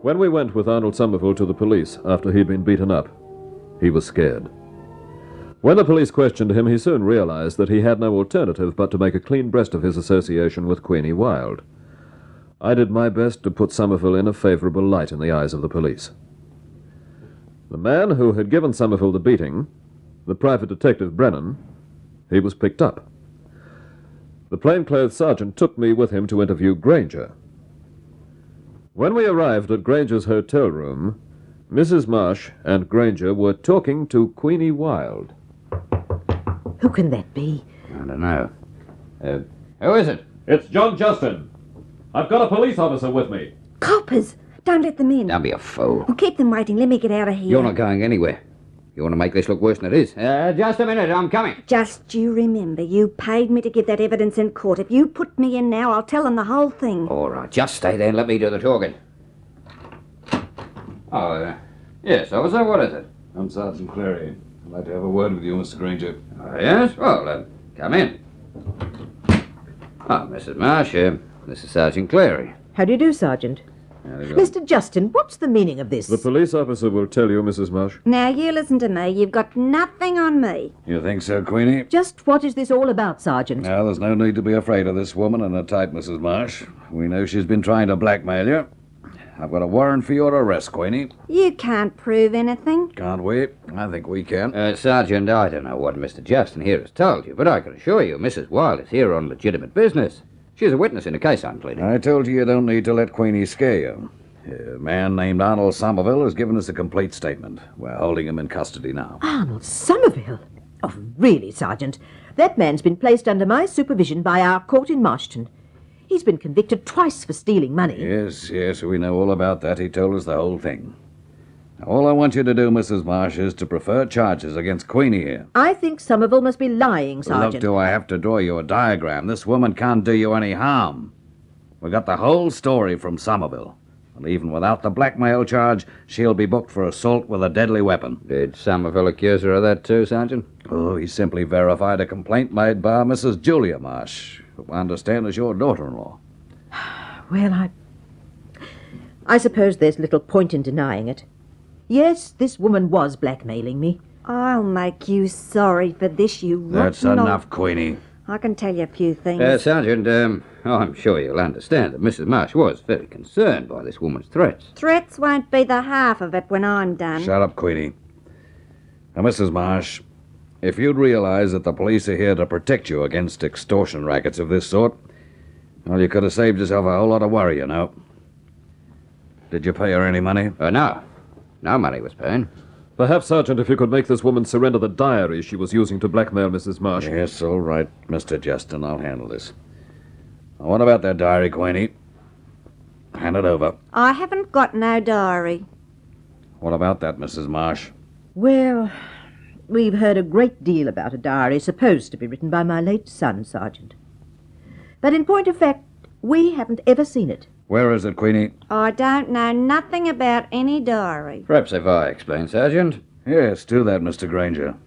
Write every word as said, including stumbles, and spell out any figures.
When we went with Arnold Somerville to the police after he'd been beaten up, he was scared. When the police questioned him, he soon realized that he had no alternative but to make a clean breast of his association with Queenie Wilde. I did my best to put Somerville in a favorable light in the eyes of the police. The man who had given Somerville the beating, the private detective Brennan, he was picked up. The plainclothes sergeant took me with him to interview Granger. When we arrived at Granger's hotel room, Missus Marsh and Granger were talking to Queenie Wilde. Who can that be? I don't know. Uh, who is it? It's John Justin. I've got a police officer with me. Coppers! Don't let them in. Don't be a fool. Well, keep them waiting. Let me get out of here. You're not going anywhere. You want to make this look worse than it is? Uh, just a minute, I'm coming. Just you remember, you paid me to give that evidence in court. If you put me in now, I'll tell them the whole thing. All right, just stay there and let me do the talking. Oh, uh, yes, officer, what is it? I'm Sergeant Clary. I'd like to have a word with you, Mister Granger. Oh, yes? Well, uh, come in. Oh, Missus Marsh, uh, this is Sergeant Clary. How do you do, Sergeant? Mister Justin, what's the meaning of this? The police officer will tell you, Missus Marsh. Now, you listen to me. You've got nothing on me. You think so, Queenie? Just what is this all about, Sergeant? Now, there's no need to be afraid of this woman and her type, Missus Marsh. We know she's been trying to blackmail you. I've got a warrant for your arrest, Queenie. You can't prove anything. Can't we? I think we can. Uh, Sergeant, I don't know what Mister Justin here has told you, but I can assure you Missus Wilde is here on legitimate business. She's a witness in a case I'm pleading. I told you you don't need to let Queenie scare you. A man named Arnold Somerville has given us a complete statement. We're holding him in custody now. Arnold Somerville? Oh, really, Sergeant? That man's been placed under my supervision by our court in Marshton. He's been convicted twice for stealing money. Yes, yes, we know all about that. He told us the whole thing. Now, all I want you to do, Missus Marsh, is to prefer charges against Queenie here. I think Somerville must be lying, Sergeant. Look, do I have to draw you a diagram? This woman can't do you any harm. We got the whole story from Somerville. And even without the blackmail charge, she'll be booked for assault with a deadly weapon. Did Somerville accuse her of that too, Sergeant? Oh, he simply verified a complaint made by Missus Julia Marsh, who I understand is your daughter-in-law. Well, I... I suppose there's little point in denying it. Yes, this woman was blackmailing me. I'll make you sorry for this, you rotten That's enough, Queenie. I can tell you a few things. Uh, Sergeant, um, oh, I'm sure you'll understand that Missus Marsh was very concerned by this woman's threats. Threats won't be the half of it when I'm done. Shut up, Queenie. Now, Missus Marsh, if you'd realize that the police are here to protect you against extortion rackets of this sort, well, you could have saved yourself a whole lot of worry, you know. Did you pay her any money? Uh, no. No money was paid. Perhaps, Sergeant, if you could make this woman surrender the diary she was using to blackmail Missus Marsh. Yes, all right, Mister Justin, I'll handle this. Now, what about that diary, Queenie? Hand it over. I haven't got no diary. What about that, Missus Marsh? Well, we've heard a great deal about a diary supposed to be written by my late son, Sergeant. But in point of fact, we haven't ever seen it. Where is it, Queenie? I don't know nothing about any diary. Perhaps if I explain, Sergeant. Yes, do that, Mister Granger.